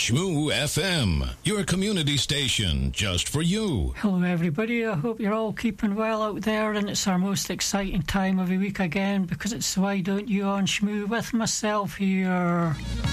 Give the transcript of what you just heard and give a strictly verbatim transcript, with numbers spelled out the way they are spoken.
Shmoo F M, your community station just for you. Hello everybody, I hope you're all keeping well out there, and it's our most exciting time of the week again because it's Why Don't You on Shmoo with myself here.